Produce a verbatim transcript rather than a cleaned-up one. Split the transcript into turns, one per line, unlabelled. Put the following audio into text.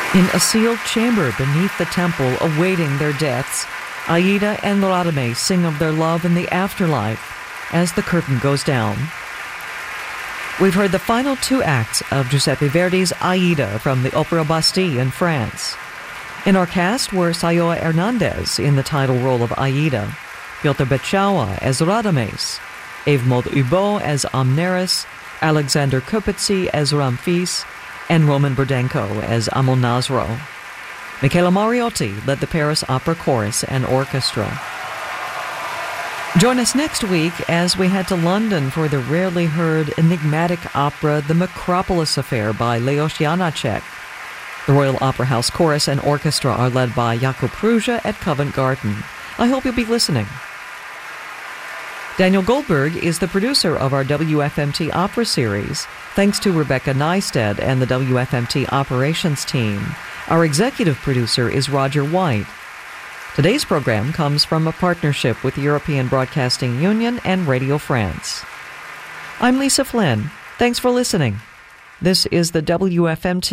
In a sealed chamber beneath the temple awaiting their deaths, Aida and Radames sing of their love in the afterlife as the curtain goes down. We've heard the final two acts of Giuseppe Verdi's Aida from the Opera Bastille in France. In our cast were Sayoa Hernandez in the title role of Aida, Piotr Beczała as Radames, Evemod Hubo as Amneris, Alexander Kopetsy as Ramphis, and Roman Burdenko as Amonasro. Michela Mariotti led the Paris Opera Chorus and Orchestra. Join us next week as we head to London for the rarely heard enigmatic opera The Macropolis Affair by Leos Janáček. The Royal Opera House Chorus and Orchestra are led by Jakub Prusa at Covent Garden. I hope you'll be listening. Daniel Goldberg is the producer of our W F M T Opera series. Thanks to Rebecca Neisted and the W F M T operations team. Our executive producer is Roger White. Today's program comes from a partnership with the European Broadcasting Union and Radio France. I'm Lisa Flynn. Thanks for listening. This is the W F M T